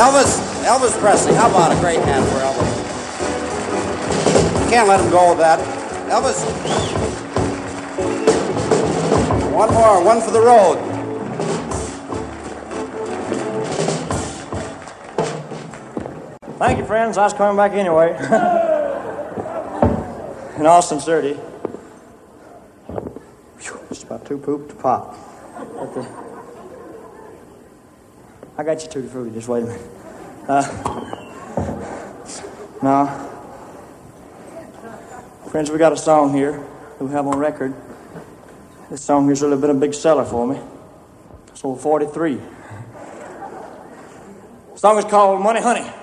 Elvis Presley. How about a great hand for Elvis? You can't let him go with that. Elvis. One more, one for the road. Thank you, friends. I was coming back anyway. In all sincerity. Just about two poop to pop. I got you Tutti Frutti. Just wait a minute. Now, friends, we got a song here that we have on record. This song here's really been a big seller for me. Sold 43. The song is called Money Honey.